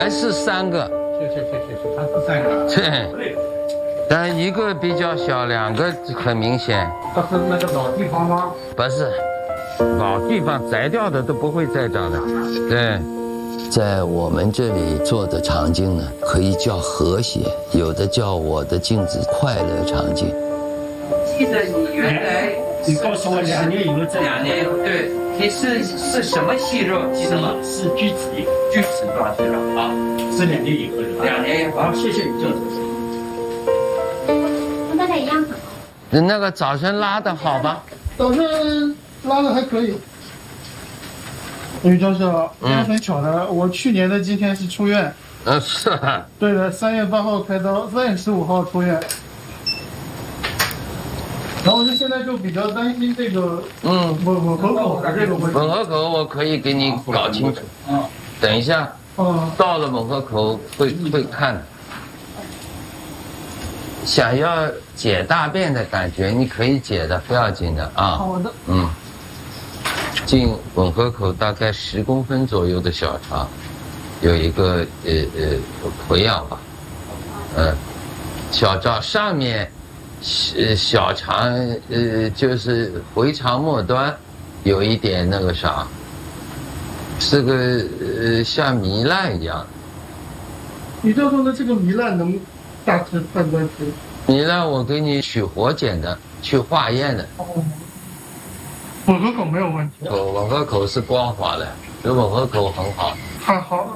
还是3个。 是，他是3个。 对，但一个比较小，2个很明显。 这是那个老地方吗？ 不是，老地方摘掉的都不会再长的。对。在我们这里做的场景呢，可以叫和谐，有的叫我的镜子快乐场景。 记得你原来， 你告诉我2年以后这 2年以后，对，你是什么戏肉？记得吗？ 是锯齿状息肉啊，是2年以后的。 2年以后。 好，谢谢你，就是。 跟大家一样的。 那个早晨拉的好吧？ 早晨拉的还可以。于教授，今天很巧的，我去年的今天是出院。 是啊。 对的，3月8号开刀，3月15号出院。然后现在就比较担心这个吻合口的这个问题。 吻合口我可以给你搞清楚。等一下。到了吻合口会看。想要解大便的感觉，你可以解的，不要紧的啊。 好的。 进吻合口大概10公分左右的小肠，有一个回养吧，小肠上面小肠就是回肠末端有一点那个啥，是个像糜烂一样。 你教授的这个糜烂能大致判断是？ 糜烂我给你取活检的，去化验的。 吻合口没有问题。 吻合口是光滑的，这吻合口很好。 太好了。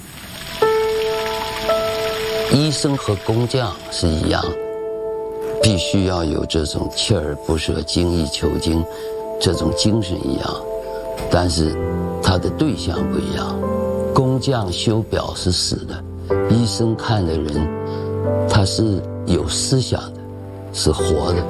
医生和工匠是一样的，必须要有这种锲而不舍、精益求精这种精神一样，但是他的对象不一样。工匠修表是死的，医生看的人他是有思想的，是活的。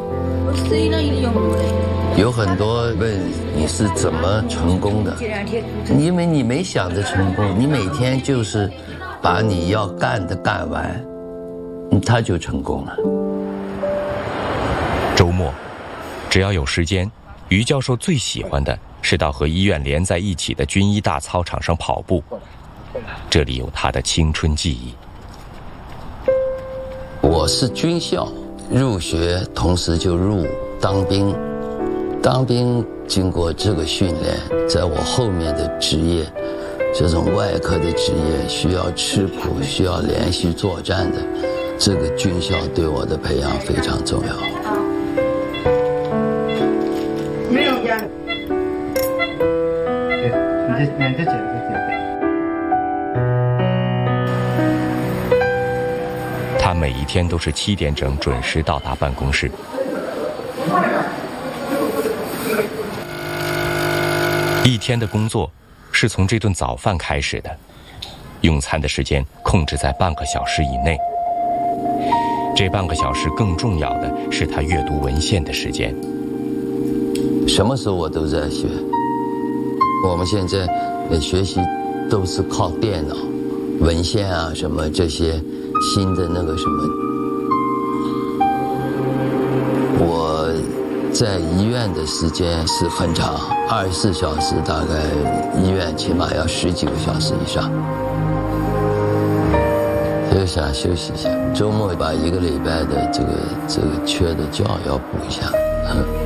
有很多问你是怎么成功的，因为你没想着成功，你每天就是把你要干的干完，他就成功了。 周末，只要有时间，于教授最喜欢的是到和医院连在一起的军医大操场上跑步，这里有他的青春记忆。 我是军校入学，同时就入当兵。当兵经过这个训练，在我后面的职业，这种外科的职业需要吃苦、需要连续作战的，这个军校对我的培养非常重要。 没有呀。 对，你再剪。 他每一天都是7点整准时到达办公室。一天的工作是从这顿早饭开始的，用餐的时间控制在半个小时以内。这半个小时更重要的是他阅读文献的时间。 什么时候我都在学。我们现在学习都是靠电脑、文献啊什么这些新的那个什么。我在医院的时间是很长，24小时，大概医院起码要10几个小时以上。就想休息一下，周末把1个礼拜的这个缺的觉要补一下。